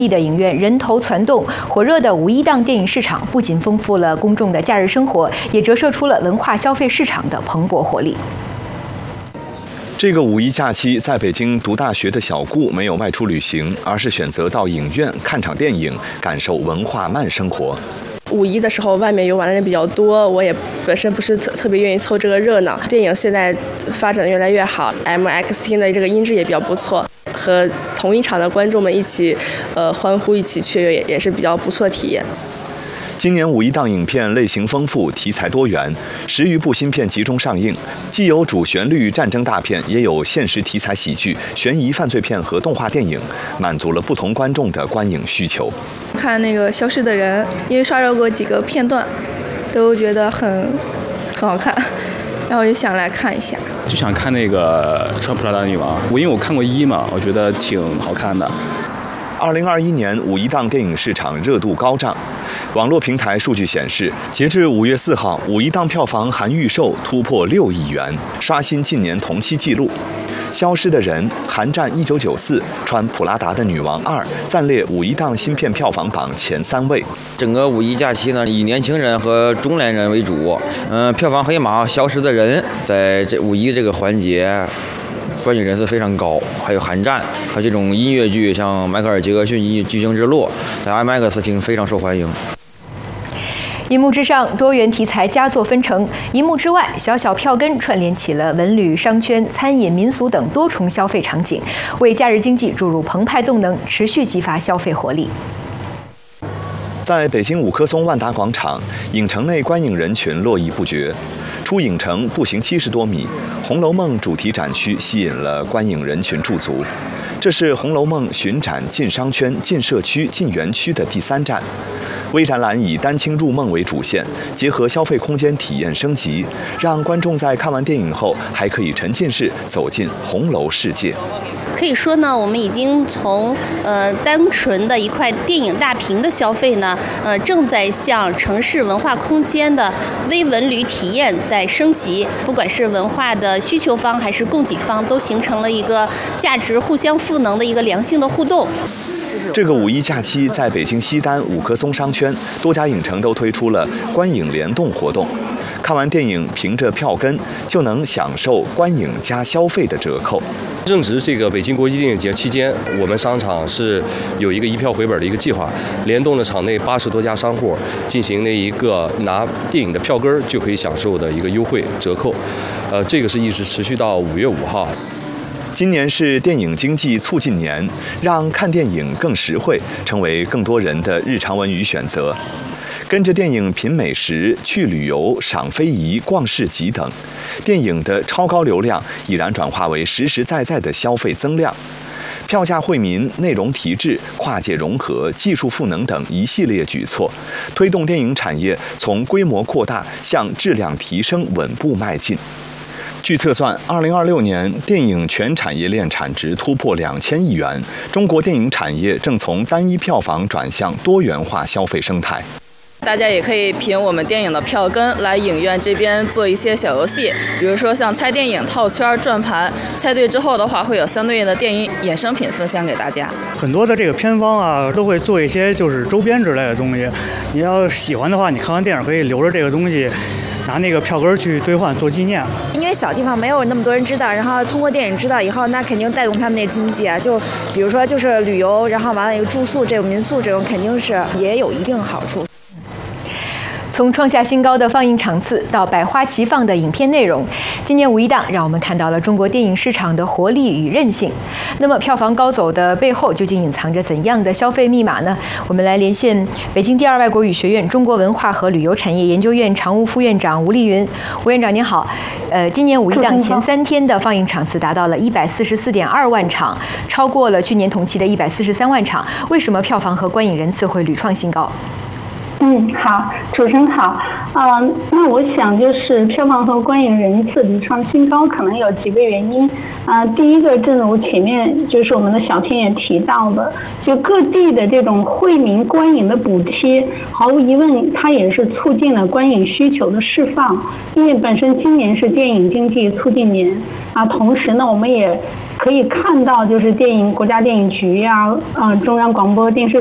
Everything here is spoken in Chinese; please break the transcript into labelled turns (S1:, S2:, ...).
S1: 的影院人头攒动，火热的五一档电影市场不仅丰富了公众的假日生活，也折射出了文化消费市场的蓬勃活力。
S2: 这个五一假期，在北京读大学的小顾没有外出旅行，而是选择到影院看场电影，感受文化慢生活。
S3: 五一的时候，外面游玩的人比较多，我也本身不是特别愿意凑这个热闹。电影现在发展的越来越好 ，MX 厅的这个音质也比较不错，和同一场的观众们一起欢呼、一起雀跃，也是比较不错的体验。
S2: 今年五一档影片类型丰富，题材多元，10余部新片集中上映，既有主旋律战争大片，也有现实题材喜剧、悬疑犯罪片和动画电影，满足了不同观众的观影需求。
S4: 看那个《消失的人》，因为刷到过几个片段，都觉得很好看，然后我就想来看一下。
S5: 就想看那个穿普拉达的女王，因为我看过一嘛，我觉得挺好看的。
S2: 2021年五一档电影市场热度高涨。网络平台数据显示，截至5月4号，五一档票房含预售突破6亿元，刷新近年同期纪录。消失的人、寒战1994、穿普拉达的女王2暂列五一档新片票房榜前3位。
S6: 整个五一假期呢，以年轻人和中年人为主。票房黑马《消失的人》在这五一这个环节，观影人次非常高，还有《寒战》，还有这种音乐剧，像迈克尔·杰克逊《巨星之路》，在 IMAX 厅非常受欢迎。
S1: 银幕之上，多元题材佳作纷呈；银幕之外，小小票根串联起了文旅、商圈、餐饮、民俗等多重消费场景，为假日经济注入澎湃动能，持续激发消费活力。
S2: 在北京5棵松万达广场，影城内观影人群络绎不绝。出影城步行70多米，《红楼梦》主题展区吸引了观影人群驻足。这是《红楼梦》巡展进商圈、进社区、进园区的第3站。微展览以丹青入梦为主线，结合消费空间体验升级，让观众在看完电影后还可以沉浸式走进红楼世界。
S7: 可以说呢，我们已经从单纯的一块电影大屏的消费呢，正在向城市文化空间的微文旅体验在升级。不管是文化的需求方还是供给方，都形成了一个价值互相赋能的一个良性的互动。
S2: 这个五一假期，在北京西单5棵松商圈，多家影城都推出了观影联动活动。看完电影，凭着票根就能享受观影加消费的折扣。
S8: 正值这个北京国际电影节期间，我们商场是有一个一票回本的一个计划，联动了场内80多家商户，进行了一个拿电影的票根就可以享受的一个优惠折扣。这个是一直持续到5月5号。
S2: 今年是电影经济促进年，让看电影更实惠，成为更多人的日常文娱选择。跟着电影品美食、去旅游、赏非遗、逛市集等，电影的超高流量已然转化为实实在在的消费增量。票价惠民、内容提质、跨界融合、技术赋能等一系列举措，推动电影产业从规模扩大向质量提升稳步迈进。据测算，2026年电影全产业链产值突破2000亿元，中国电影产业正从单一票房转向多元化消费生态。
S9: 大家也可以凭我们电影的票根来影院这边做一些小游戏，比如说像猜电影、套圈、转盘，猜对之后的话会有相对应的电影衍生品分享给大家。
S10: 很多的这个片方啊都会做一些就是周边之类的东西，你要喜欢的话，你看完电影可以留着这个东西，拿那个票根去兑换做纪念。
S11: 因为小地方没有那么多人知道，然后通过电影知道以后，那肯定带动他们那经济啊。就比如说就是旅游，然后完了一个住宿这种民宿这种，肯定是也有一定好处。
S1: 从创下新高的放映场次到百花齐放的影片内容，今年五一档让我们看到了中国电影市场的活力与韧性。那么票房高走的背后究竟隐藏着怎样的消费密码呢？我们来连线北京第二外国语学院中国文化和旅游产业研究院常务副院长吴丽云。吴院长您好，今年五一档前3天的放映场次达到了144.2万场，超过了去年同期的143万场。为什么票房和观影人次会屡创新高？
S12: 好，主持人好。那我想就是票房和观影人次屡创新高，可能有几个原因。第一个，正如前面就是我们的小天也提到的，就各地的这种惠民观影的补贴，毫无疑问，它也是促进了观影需求的释放。因为本身今年是电影经济促进年同时呢，我们也可以看到就是国家电影局呀、中央广播电视